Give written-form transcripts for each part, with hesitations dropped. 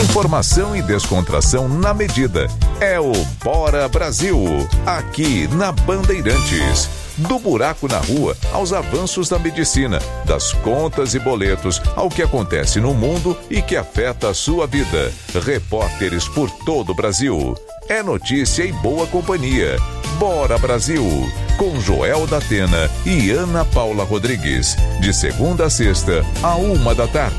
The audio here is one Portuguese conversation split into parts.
Informação e descontração na medida. É o Bora Brasil, aqui na Bandeirantes. Do buraco na rua aos avanços da medicina, das contas e boletos ao que acontece no mundo e que afeta a sua vida. Repórteres por todo o Brasil. É notícia e boa companhia. Bora Brasil, com Joel da Atena e Ana Paula Rodrigues. De segunda a sexta, à 13h.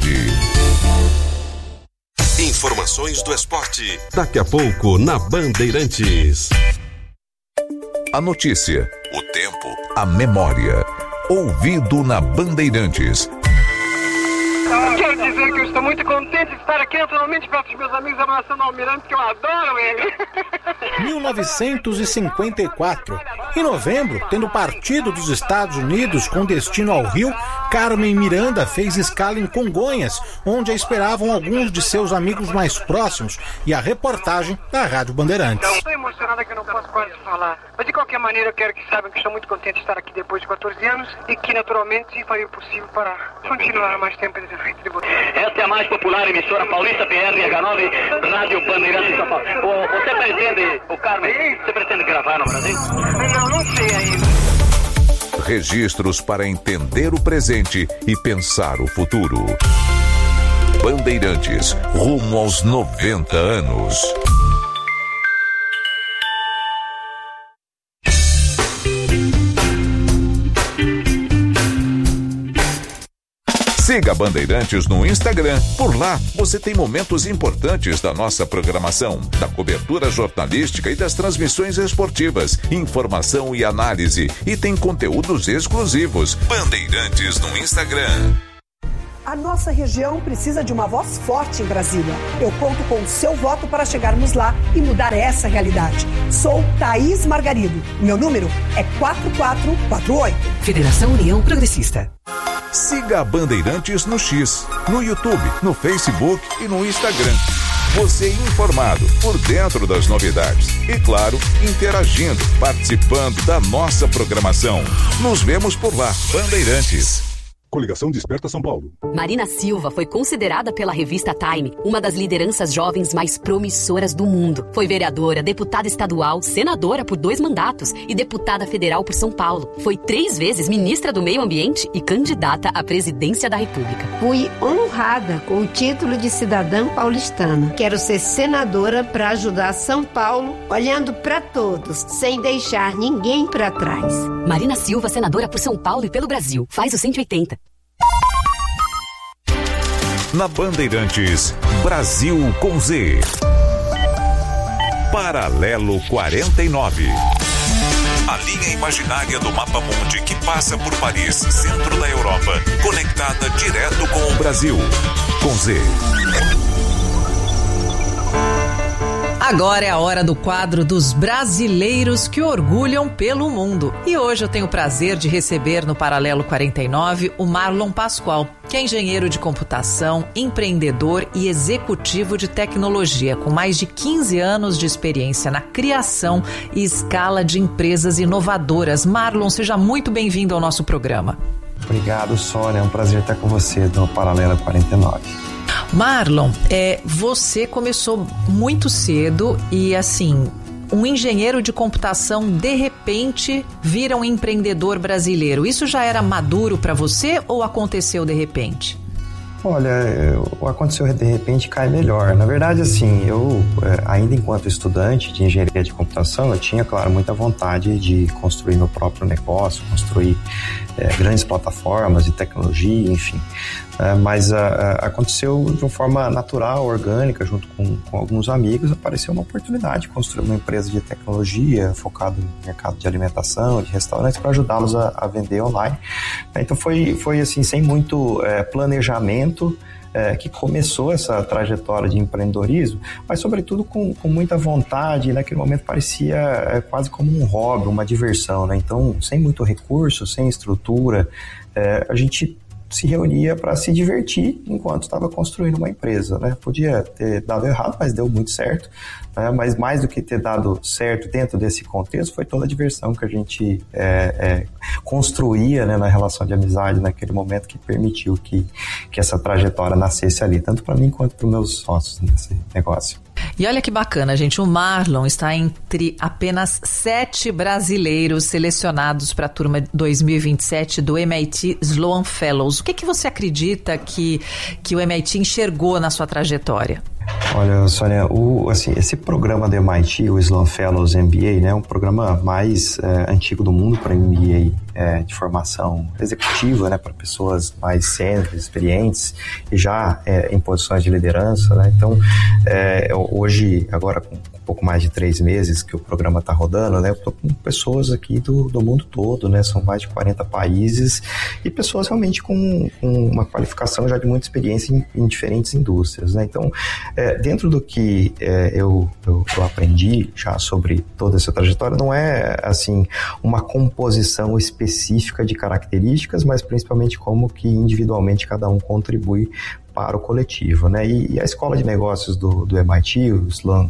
Informações do esporte. Daqui a pouco na Bandeirantes. A notícia, o tempo, a memória. Ouvido na Bandeirantes. Quero dizer que eu estou muito contente de estar aqui naturalmente perto dos meus amigos abraçando o Almirante, que eu adoro ele. 1954. Em novembro, tendo partido dos Estados Unidos com destino ao Rio, Carmen Miranda fez escala em Congonhas, onde a esperavam alguns de seus amigos mais próximos, e a reportagem da Rádio Bandeirantes. Estou emocionada que eu não posso quase falar, mas de qualquer maneira eu quero que saibam que estou muito contente de estar aqui depois de 14 anos e que naturalmente farei o possível para continuar mais tempo nesse frente de vocês. Esta é a mais popular emissora paulista PRH9, Rádio Bandeirantes São Paulo. Você pretende, o Carmen, você pretende gravar no Brasil? Não sei ainda. Registros para entender o presente e pensar o futuro. Bandeirantes, rumo aos 90 anos. Siga Bandeirantes no Instagram. Por lá, você tem momentos importantes da nossa programação, da cobertura jornalística e das transmissões esportivas, informação e análise. E tem conteúdos exclusivos. Bandeirantes no Instagram. A nossa região precisa de uma voz forte em Brasília. Eu conto com o seu voto para chegarmos lá e mudar essa realidade. Sou Thaís Margarido. Meu número é 4448. Federação União Progressista. Siga a Bandeirantes no X, no YouTube, no Facebook e no Instagram. Você informado, por dentro das novidades. E, claro, interagindo, participando da nossa programação. Nos vemos por lá, Bandeirantes. Coligação Desperta São Paulo. Marina Silva foi considerada pela revista Time uma das lideranças jovens mais promissoras do mundo. Foi vereadora, deputada estadual, senadora por 2 mandatos e deputada federal por São Paulo. Foi 3 vezes ministra do Meio Ambiente e candidata à presidência da República. Fui honrada com o título de cidadã paulistana. Quero ser senadora para ajudar São Paulo, olhando para todos, sem deixar ninguém para trás. Marina Silva, senadora por São Paulo e pelo Brasil. Faz o 180. Na Bandeirantes, Brasil com Z. Paralelo 49. A linha imaginária do Mapa Mundi que passa por Paris, centro da Europa, conectada direto com o Brasil. Com Z. Agora é a hora do quadro dos brasileiros que orgulham pelo mundo. E hoje eu tenho o prazer de receber no Paralelo 49 o Marlon Pascoal, que é engenheiro de computação, empreendedor e executivo de tecnologia, com mais de 15 anos de experiência na criação e escala de empresas inovadoras. Marlon, seja muito bem-vindo ao nosso programa. Obrigado, Sônia. É um prazer estar com você no Paralelo 49. Marlon, você começou muito cedo e, assim, um engenheiro de computação, de repente, vira um empreendedor brasileiro. Isso já era maduro para você ou aconteceu de repente? Olha, aconteceu de repente cai melhor. Na verdade, assim, eu, ainda enquanto estudante de engenharia de computação, eu tinha, claro, muita vontade de construir meu próprio negócio, construir grandes plataformas de tecnologia, enfim. Mas aconteceu de uma forma natural, orgânica, junto com alguns amigos, apareceu uma oportunidade de construir uma empresa de tecnologia focada no mercado de alimentação, de restaurantes, para ajudá-los a vender online. Então foi assim, sem muito planejamento, que começou essa trajetória de empreendedorismo, mas sobretudo com muita vontade, e naquele momento parecia quase como um hobby, uma diversão, né? Então, sem muito recurso, sem estrutura, a gente se reunia para se divertir enquanto estava construindo uma empresa, né? Podia ter dado errado, mas deu muito certo, né? Mas mais do que ter dado certo dentro desse contexto, foi toda a diversão que a gente construía, né, na relação de amizade naquele momento, que permitiu que essa trajetória nascesse ali, tanto para mim quanto para os meus sócios nesse negócio. E olha que bacana, gente, o Marlon está entre apenas 7 brasileiros selecionados para a turma 2027 do MIT Sloan Fellows. O que você acredita que o MIT enxergou na sua trajetória? Olha, Sônia, esse programa do MIT, o Sloan Fellows MBA, né, é um programa mais antigo do mundo para MBA de formação executiva, né, para pessoas mais sêniores, experientes e já em posições de liderança, né? Então, hoje, agora com um pouco mais de 3 meses que o programa está rodando, né, eu estou com pessoas aqui do mundo todo, né, são mais de 40 países e pessoas realmente com uma qualificação já de muita experiência em diferentes indústrias, né? Então, dentro do que eu aprendi já sobre toda essa trajetória, não é assim uma composição específica de características, mas principalmente como que individualmente cada um contribui para o coletivo, né? E a Escola de Negócios do MIT, o Sloan,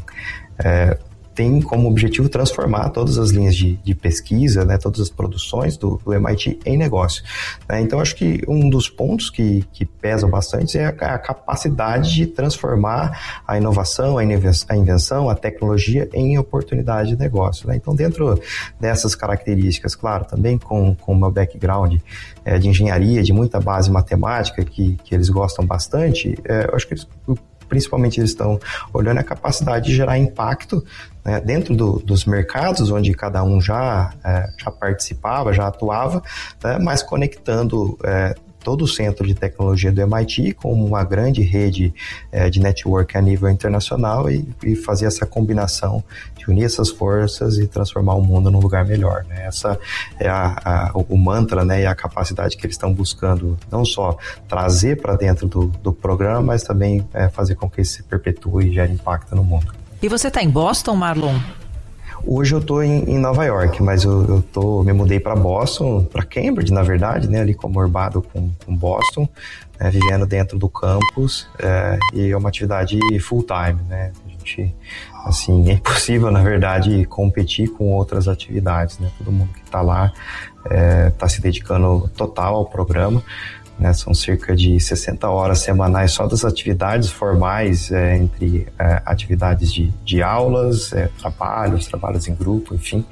tem como objetivo transformar todas as linhas de pesquisa, né, todas as produções do MIT em negócio, né? Então, acho que um dos pontos que pesam bastante é a capacidade de transformar a inovação, a invenção, a tecnologia em oportunidade de negócio, né? Então, dentro dessas características, claro, também com o meu background de engenharia, de muita base matemática, que eles gostam bastante, eu acho que principalmente eles estão olhando a capacidade de gerar impacto, né, dentro dos mercados onde cada um já participava, já atuava, né, mas conectando todo o centro de tecnologia do MIT com uma grande rede de network a nível internacional e fazer essa combinação de unir essas forças e transformar o mundo num lugar melhor, né? Essa é o mantra, né, e a capacidade que eles estão buscando não só trazer para dentro do programa, mas também fazer com que isso se perpetue e gere impacto no mundo. E você está em Boston, Marlon? Hoje eu estou em Nova York, mas eu me mudei para Boston, para Cambridge, na verdade, né, ali comorbado com Boston, vivendo dentro do campus, e é uma atividade full time, né? A gente, assim, é impossível, na verdade, competir com outras atividades, né? Todo mundo que está lá está se dedicando total ao programa. Né, são cerca de 60 horas semanais só das atividades formais, entre atividades de aulas, trabalhos em grupo, enfim.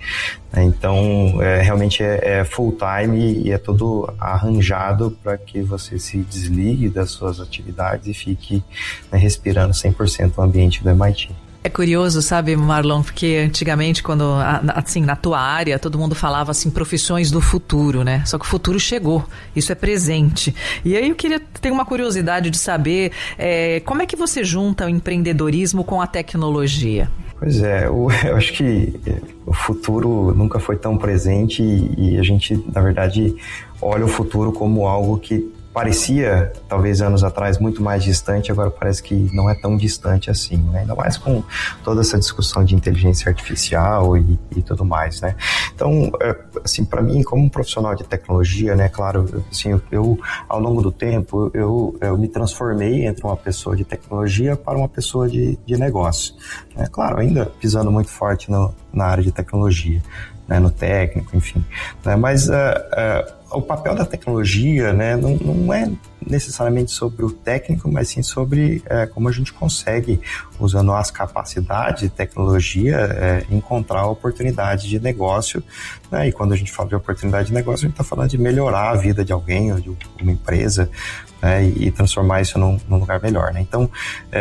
Então, realmente é full time e é tudo arranjado para que você se desligue das suas atividades e fique, né, respirando 100% o ambiente do MIT. É curioso, sabe, Marlon, porque antigamente, quando, assim, na tua área, todo mundo falava, assim, profissões do futuro, né? Só que o futuro chegou, isso é presente. E aí eu queria ter uma curiosidade de saber como é que você junta o empreendedorismo com a tecnologia? Pois eu acho que o futuro nunca foi tão presente e a gente, na verdade, olha o futuro como algo que parecia, talvez anos atrás, muito mais distante, agora parece que não é tão distante assim, né? Ainda mais com toda essa discussão de inteligência artificial e tudo mais, né? Então, assim, para mim, como profissional de tecnologia, né, claro, assim, eu ao longo do tempo, eu me transformei entre uma pessoa de tecnologia para uma pessoa de negócio, né? Claro, ainda pisando muito forte na área de tecnologia, né, no técnico, enfim, né? Mas o papel da tecnologia, né, não é necessariamente sobre o técnico, mas sim sobre como a gente consegue, usando as capacidades de tecnologia, encontrar oportunidades de negócio, né? E quando a gente fala de oportunidade de negócio, a gente está falando de melhorar a vida de alguém ou de uma empresa, né, e transformar isso num lugar melhor, né? Então,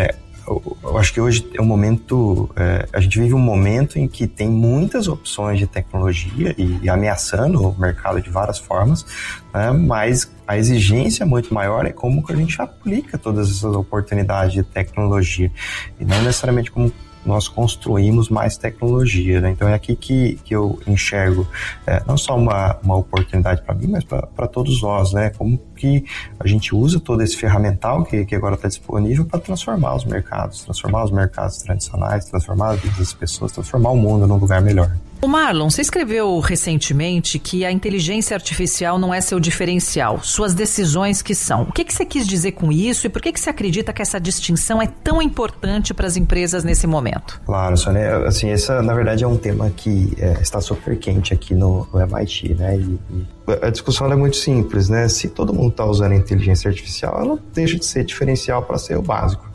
eu acho que hoje é um momento, a gente vive um momento em que tem muitas opções de tecnologia e ameaçando o mercado de várias formas, né? Mas a exigência muito maior é como que a gente aplica todas essas oportunidades de tecnologia e não necessariamente como nós construímos mais tecnologia, né? Então é aqui que eu enxergo não só uma oportunidade para mim, mas para todos nós, né? Como que a gente usa todo esse ferramental que agora está disponível para transformar os mercados tradicionais, transformar a vida das pessoas, transformar o mundo num lugar melhor. O Marlon, você escreveu recentemente que a inteligência artificial não é seu diferencial, suas decisões que são. O que você quis dizer com isso e por que você acredita que essa distinção é tão importante para as empresas nesse momento? Claro, Sônia, assim, esse na verdade é um tema que está super quente aqui no MIT, né? E a discussão é muito simples, né? Se todo mundo está usando a inteligência artificial, ela deixa de ser diferencial para ser o básico.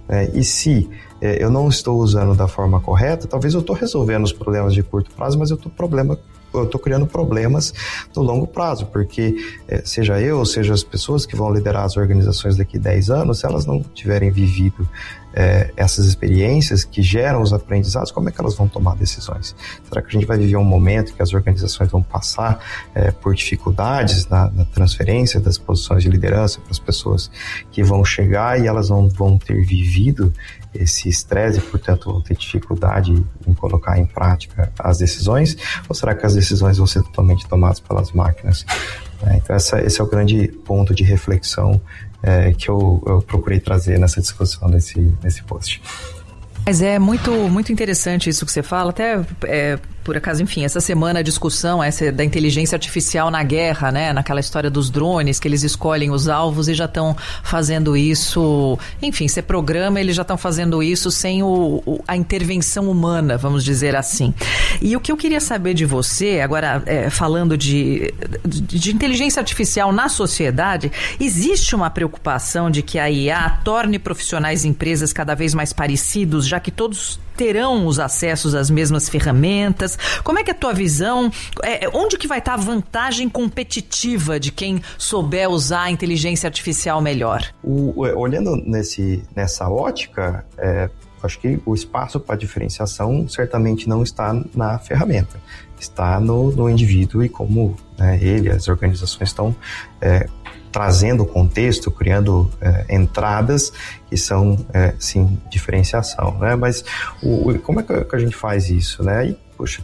E se eu não estou usando da forma correta, talvez eu estou resolvendo os problemas de curto prazo, mas eu estou criando problemas no longo prazo, porque seja eu, seja as pessoas que vão liderar as organizações daqui a 10 anos, se elas não tiverem vivido essas experiências que geram os aprendizados, como é que elas vão tomar decisões? Será que a gente vai viver um momento que as organizações vão passar por dificuldades na transferência das posições de liderança para as pessoas que vão chegar e elas não vão ter vivido esse estresse e, portanto, vão ter dificuldade em colocar em prática as decisões? Ou será que as decisões vão ser totalmente tomadas pelas máquinas? Então, esse é o grande ponto de reflexão que eu procurei trazer nessa discussão, nesse post. Mas é muito, muito interessante isso que você fala, até por acaso, enfim, essa semana a discussão essa da inteligência artificial na guerra, né, naquela história dos drones, que eles escolhem os alvos e já estão fazendo isso, enfim, você programa, eles já estão fazendo isso sem a intervenção humana, vamos dizer assim. E o que eu queria saber de você, agora falando de inteligência artificial na sociedade, existe uma preocupação de que a IA torne profissionais e empresas cada vez mais parecidos, já que todos terão os acessos às mesmas ferramentas? Como é que é a tua visão? Onde que vai estar a vantagem competitiva de quem souber usar a inteligência artificial melhor? Olhando nessa ótica, acho que o espaço para diferenciação certamente não está na ferramenta, está no indivíduo e como as organizações estão trazendo o contexto, criando entradas que são, sim, diferenciação, né? Mas como é que a gente faz isso, né? E, poxa,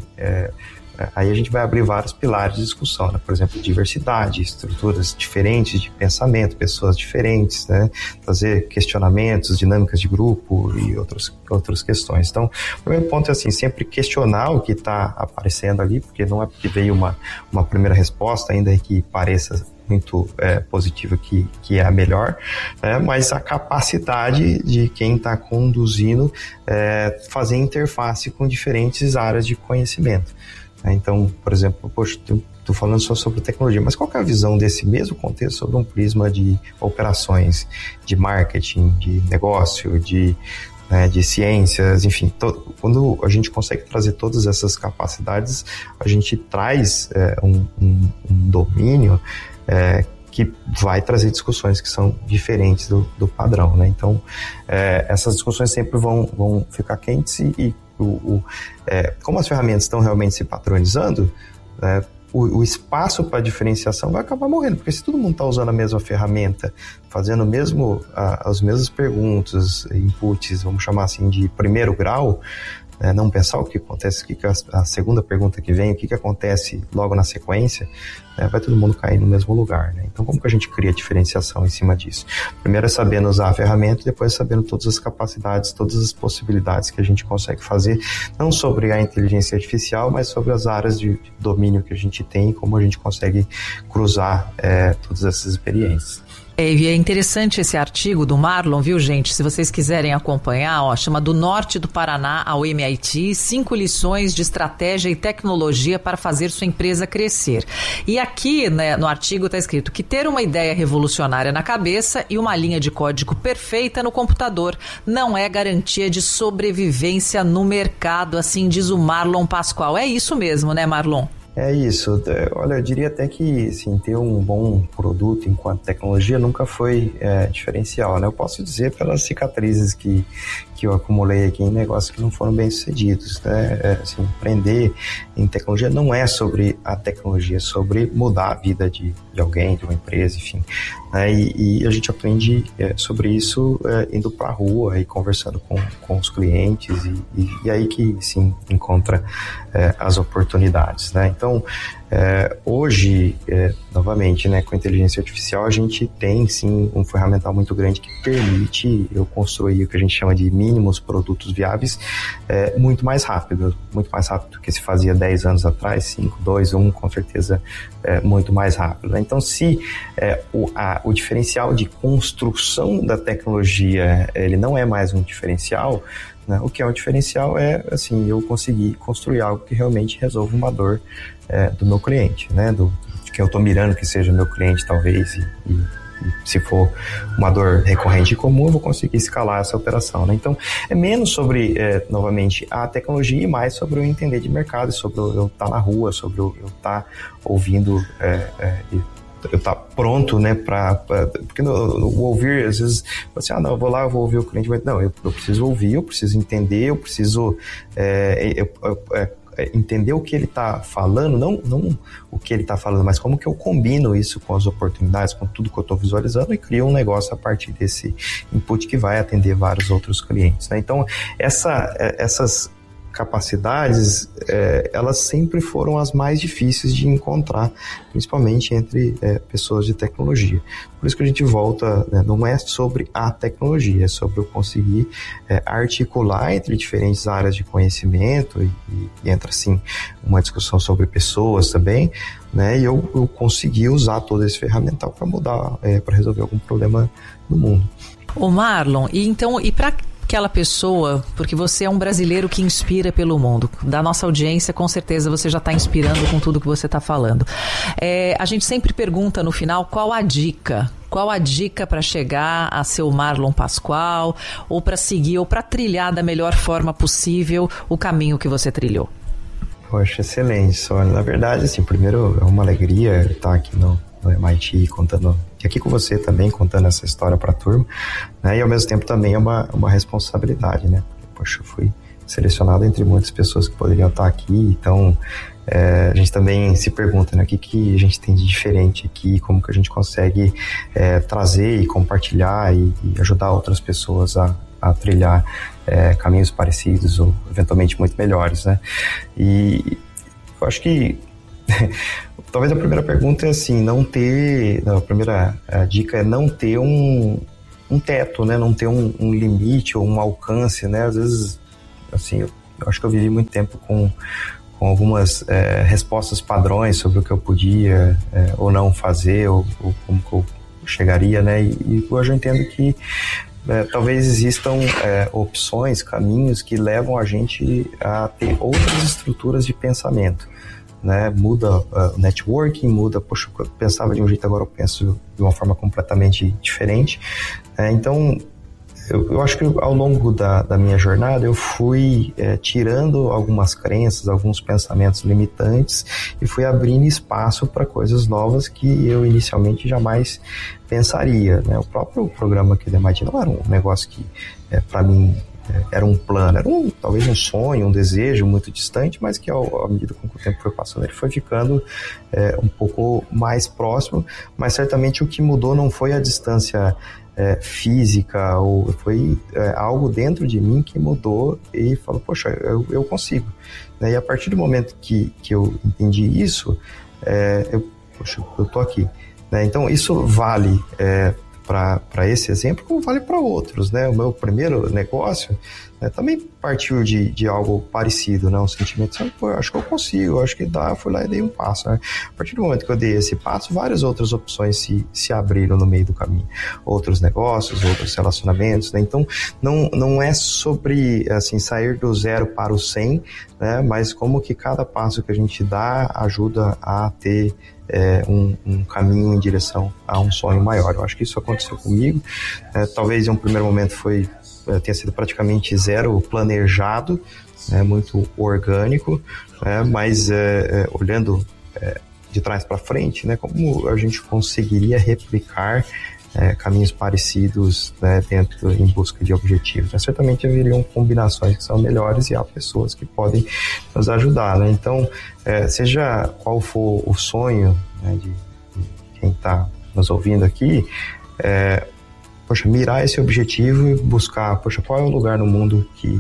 aí a gente vai abrir vários pilares de discussão, né? Por exemplo, diversidade, estruturas diferentes de pensamento, pessoas diferentes, né? Trazer questionamentos, dinâmicas de grupo e outras questões. Então, o primeiro ponto é assim, sempre questionar o que está aparecendo ali, porque não é porque veio uma primeira resposta, ainda que pareça muito positiva que é a melhor, mas a capacidade de quem está conduzindo fazer interface com diferentes áreas de conhecimento. Então, por exemplo, estou falando só sobre tecnologia, mas qual que é a visão desse mesmo contexto sobre um prisma de operações, de marketing, de negócio, de ciências, enfim, quando a gente consegue trazer todas essas capacidades, a gente traz um domínio que vai trazer discussões que são diferentes do padrão, né? Então, essas discussões sempre vão ficar quentes e como as ferramentas estão realmente se padronizando, o espaço para diferenciação vai acabar morrendo, porque se todo mundo está usando a mesma ferramenta, fazendo as mesmas perguntas, inputs, vamos chamar assim, de primeiro grau, não pensar o que acontece, a segunda pergunta que vem, o que acontece logo na sequência, vai todo mundo cair no mesmo lugar, né? Então, como que a gente cria diferenciação em cima disso? Primeiro é sabendo usar a ferramenta, depois sabendo todas as capacidades, todas as possibilidades que a gente consegue fazer, não sobre a inteligência artificial, mas sobre as áreas de domínio que a gente tem e como a gente consegue cruzar todas essas experiências. E é interessante esse artigo do Marlon, viu, gente? Se vocês quiserem acompanhar, chama Do Norte do Paraná ao MIT, 5 lições de estratégia e tecnologia para fazer sua empresa crescer. E aqui, né, no artigo está escrito que ter uma ideia revolucionária na cabeça e uma linha de código perfeita no computador não é garantia de sobrevivência no mercado, assim diz o Marlon Pascoal. É isso mesmo, né, Marlon? É isso. Olha, eu diria até que assim, ter um bom produto enquanto tecnologia nunca foi diferencial, né? Eu posso dizer pelas cicatrizes que eu acumulei aqui em negócios que não foram bem sucedidos, né? Assim, empreender em tecnologia não é sobre a tecnologia, é sobre mudar a vida de alguém, de uma empresa, enfim. Né? E a gente aprende sobre isso indo para a rua e conversando com os clientes e aí que, sim, encontra as oportunidades, né? Então, Hoje, novamente, né, com a inteligência artificial, a gente tem sim um ferramental muito grande que permite eu construir o que a gente chama de mínimos produtos viáveis muito mais rápido do que se fazia 10 anos atrás, 5, 2, 1, com certeza muito mais rápido, né? Então, se o diferencial de construção da tecnologia, ele não é mais um diferencial, né? O que é um diferencial é, assim, eu conseguir construir algo que realmente resolva uma dor do meu cliente, né? De quem eu estou mirando que seja meu cliente, talvez, e se for uma dor recorrente e comum, eu vou conseguir escalar essa operação, né? Então, é menos sobre, novamente, a tecnologia e mais sobre eu entender de mercado, sobre eu estar na rua, sobre eu estar ouvindo, eu estar pronto, né, porque o ouvir, às vezes, você, não, eu vou lá, eu vou ouvir o cliente, mas não, eu preciso ouvir, eu preciso entender, eu preciso entender o que ele está falando, não o que ele está falando, mas como que eu combino isso com as oportunidades, com tudo que eu estou visualizando e crio um negócio a partir desse input que vai atender vários outros clientes, né? Então, essas capacidades, elas sempre foram as mais difíceis de encontrar, principalmente entre pessoas de tecnologia. Por isso que a gente volta, né, não é sobre a tecnologia, é sobre eu conseguir articular entre diferentes áreas de conhecimento e entra, assim, uma discussão sobre pessoas também, né, e eu conseguir usar todo esse ferramental para mudar, para resolver algum problema no mundo. Ô Marlon, e para aquela pessoa, porque você é um brasileiro que inspira pelo mundo, da nossa audiência, com certeza você já está inspirando com tudo que você está falando. A gente sempre pergunta no final qual a dica para chegar a ser o Marlon Pascoal, ou para seguir, ou para trilhar da melhor forma possível o caminho que você trilhou. Poxa, excelente, Sônia. Na verdade, assim, primeiro é uma alegria estar aqui no MIT contando, e aqui com você também, contando essa história para a turma, né? E ao mesmo tempo também é uma responsabilidade, né? Porque, poxa, eu fui selecionado entre muitas pessoas que poderiam estar aqui, então a gente também se pergunta, né, o que a gente tem de diferente aqui, como que a gente consegue trazer e compartilhar e ajudar outras pessoas a trilhar caminhos parecidos ou eventualmente muito melhores, né? E eu acho que talvez a primeira pergunta é assim, a primeira dica é não ter um teto, né? Não ter um limite ou um alcance, né? Às vezes, assim, eu acho que eu vivi muito tempo com algumas respostas padrões sobre o que eu podia ou não fazer, ou como que eu chegaria, né? E hoje eu entendo que talvez existam opções, caminhos que levam a gente a ter outras estruturas de pensamento, né? Muda o networking, poxa, eu pensava de um jeito, agora eu penso de uma forma completamente diferente. Então, eu acho que ao longo da minha jornada eu fui tirando algumas crenças, alguns pensamentos limitantes e fui abrindo espaço para coisas novas que eu inicialmente jamais pensaria, né? O próprio programa aqui da MIT não era um negócio que, para mim, era um plano, era talvez um sonho, um desejo muito distante, mas que à medida com que o tempo foi passando, ele foi ficando um pouco mais próximo, mas certamente o que mudou não foi a distância física, ou foi algo dentro de mim que mudou e falou, poxa, eu consigo, né? E a partir do momento que eu entendi isso, eu tô aqui, né? Então isso vale para esse exemplo, como vale para outros, né? O meu primeiro negócio também partiu de algo parecido, né? Um sentimento de, pô, acho que eu consigo, acho que dá, fui lá e dei um passo, né? A partir do momento que eu dei esse passo, várias outras opções se abriram no meio do caminho, outros negócios, outros relacionamentos, né? Então, não é sobre, assim, sair do 0 para o 100, né? Mas como que cada passo que a gente dá ajuda a ter um caminho em direção a um sonho maior. Eu acho que isso aconteceu comigo. Talvez em um primeiro momento tenha sido praticamente zero planejado, muito orgânico, mas olhando de trás para frente, como a gente conseguiria replicar caminhos parecidos, dentro, em busca de objetivos. Certamente haveriam combinações que são melhores e há pessoas que podem nos ajudar, né? Então, seja qual for o sonho, de quem está nos ouvindo aqui, mirar esse objetivo e buscar, qual é o lugar no mundo que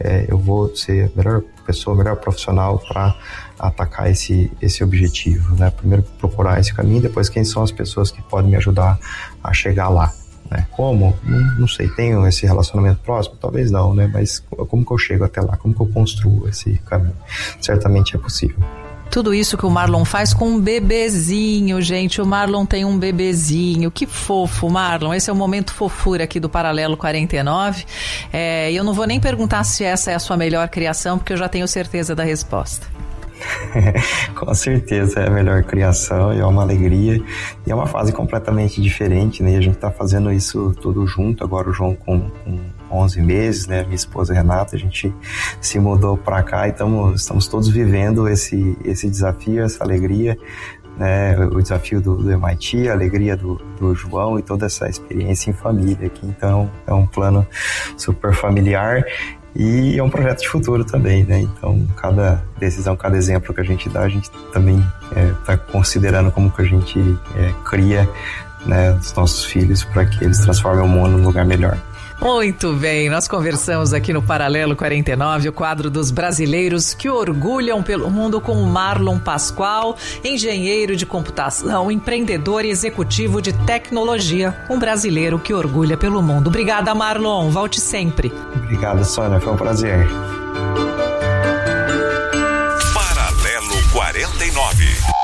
eu vou ser a melhor pessoa, a melhor profissional para atacar esse objetivo, né? Primeiro procurar esse caminho, depois quem são as pessoas que podem me ajudar a chegar lá, né? Como? Não sei, tenho esse relacionamento próximo? Talvez não, né? Mas como que eu chego até lá? Como que eu construo esse caminho? Certamente é possível. Tudo isso que o Marlon faz com um bebezinho, gente. O Marlon tem um bebezinho. Que fofo, Marlon. Esse é o momento fofura aqui do Paralelo 49. E eu não vou nem perguntar se essa é a sua melhor criação, porque eu já tenho certeza da resposta. Com certeza é a melhor criação e é uma alegria. E é uma fase completamente diferente, né? E a gente tá fazendo isso tudo junto. Agora o João com 11 meses, né? Minha esposa Renata, a gente se mudou para cá e estamos todos vivendo esse desafio, essa alegria, né? O desafio do MIT, a alegria do João e toda essa experiência em família aqui. Então é um plano super familiar e é um projeto de futuro também, né? Então cada decisão, cada exemplo que a gente dá, a gente também está considerando como que a gente cria, né, os nossos filhos para que eles transformem o mundo num lugar melhor. Muito bem, nós conversamos aqui no Paralelo 49, o quadro dos brasileiros que orgulham pelo mundo, com o Marlon Pascoal, engenheiro de computação, empreendedor e executivo de tecnologia, um brasileiro que orgulha pelo mundo. Obrigada, Marlon, volte sempre. Obrigado, Sônia, foi um prazer. Paralelo 49.